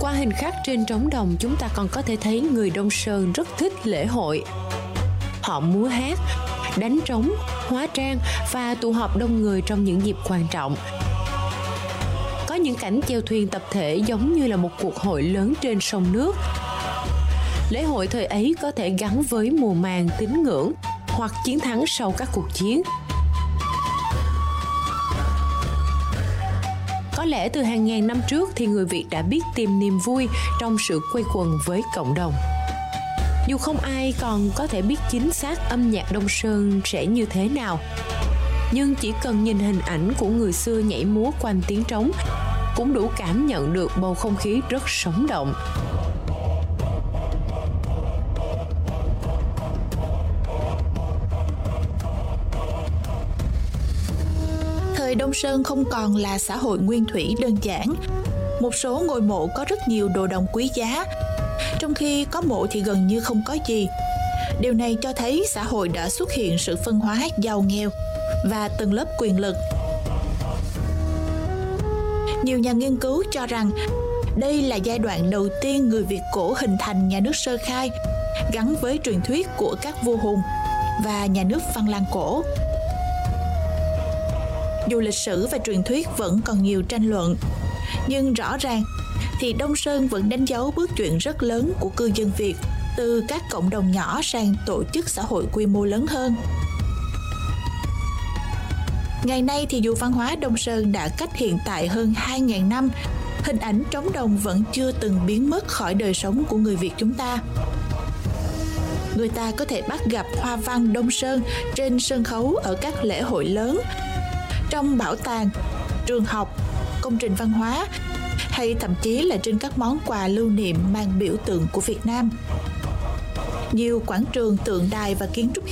Qua hình khắc trên trống đồng, chúng ta còn có thể thấy người Đông Sơn rất thích lễ hội. Họ múa hát, đánh trống, hóa trang và tụ họp đông người trong những dịp quan trọng. Có những cảnh chèo thuyền tập thể giống như là một cuộc hội lớn trên sông nước. Lễ hội thời ấy có thể gắn với mùa màng, tín ngưỡng hoặc chiến thắng sau các cuộc chiến. Có lẽ từ hàng ngàn năm trước thì người Việt đã biết tìm niềm vui trong sự quây quần với cộng đồng. Dù không ai còn có thể biết chính xác âm nhạc Đông Sơn sẽ như thế nào, nhưng chỉ cần nhìn hình ảnh của người xưa nhảy múa quanh tiếng trống cũng đủ cảm nhận được bầu không khí rất sống động. Thời Đông Sơn không còn là xã hội nguyên thủy đơn giản. Một số ngôi mộ có rất nhiều đồ đồng quý giá, trong khi có mộ thì gần như không có gì. Điều này cho thấy xã hội đã xuất hiện sự phân hóa giàu nghèo và tầng lớp quyền lực. Nhiều nhà nghiên cứu cho rằng đây là giai đoạn đầu tiên người Việt cổ hình thành nhà nước sơ khai, gắn với truyền thuyết của các vua hùng và nhà nước Văn Lang cổ. Dù lịch sử và truyền thuyết vẫn còn nhiều tranh luận, nhưng rõ ràng thì Đông Sơn vẫn đánh dấu bước chuyển rất lớn của cư dân Việt từ các cộng đồng nhỏ sang tổ chức xã hội quy mô lớn hơn. Ngày nay thì dù văn hóa Đông Sơn đã cách hiện tại hơn 2.000 năm, hình ảnh trống đồng vẫn chưa từng biến mất khỏi đời sống của người Việt chúng ta. Người ta có thể bắt gặp hoa văn Đông Sơn trên sân khấu ở các lễ hội lớn, trong bảo tàng, trường học, công trình văn hóa, hay thậm chí là trên các món quà lưu niệm mang biểu tượng của Việt Nam. Nhiều quảng trường, tượng đài và kiến trúc